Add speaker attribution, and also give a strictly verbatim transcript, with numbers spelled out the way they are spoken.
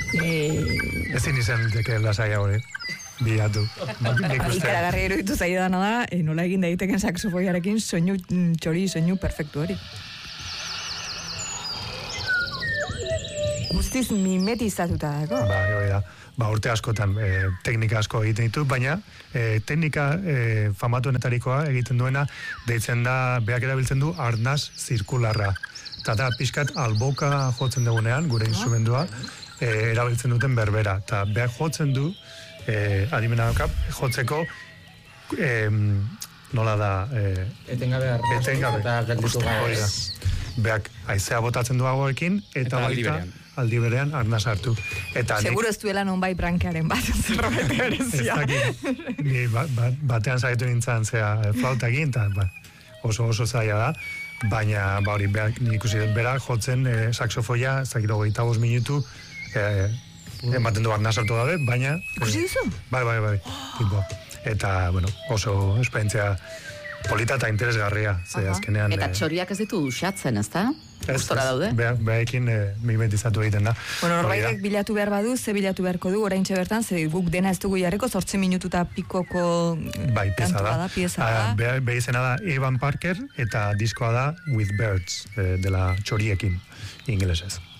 Speaker 1: Eh... Ezin izan liteke lasaia hori. Biatu.
Speaker 2: Ikaragarri eruditu zaidana da, e, nola egin daiteken saxofoiarekin soinu txori, soinu perfektu hori. Guztiz mimetizatuta dago.
Speaker 1: Ba, hori da. Ba, urte askotan e, teknika asko egiten ditu, baina e, teknika e, famatuenetarikoa egiten duena deitzen da, beak erabiltzen du arnaz zirkularra. Eta da, pixkat alboka jotzen dugunean, gure instrumendua, e, erabiltzen duten berbera. Eta beak jotzen du, e, adimena daukap, jotzeko, e, nola da... E,
Speaker 3: etengabe arnaz.
Speaker 1: Etengabe.
Speaker 3: Eta gelditu gara.
Speaker 1: Beak aizea botatzen du agoekin, eta, eta baita... aldi berean arnaz hartu. Eta
Speaker 2: seguro ez duela non bai brankearen bat zerbait berezia.
Speaker 1: Ni ba, ba, batean zaitu nintzen zea flauta egin, eta ba, oso oso zaila da, baina ba hori nik ikusi dut berak jotzen e, saxofoia, ez dakit hogeita bost minutu e, ematen du arnaz hartu gabe, baina...
Speaker 2: Ikusi duzu?
Speaker 1: Bai, bai, bai. Tipo. Eta, bueno, oso esperientzia polita eta interesgarria. Ze azkenean...
Speaker 4: Eta txoriak ez ditu usatzen, ez da? Gustora daude?
Speaker 1: Behekin e, mimetizatu egiten da.
Speaker 2: Bueno, norbaitek bilatu behar badu, ze bilatu beharko du, oraintxe bertan, ze guk dena ez dugu jarriko, zortzi minututa pikoko
Speaker 1: bai, pieza da.
Speaker 2: da, pieza da.
Speaker 1: Beha be izena da Evan Parker, eta diskoa da With Birds, e, dela txoriekin, ingelesez.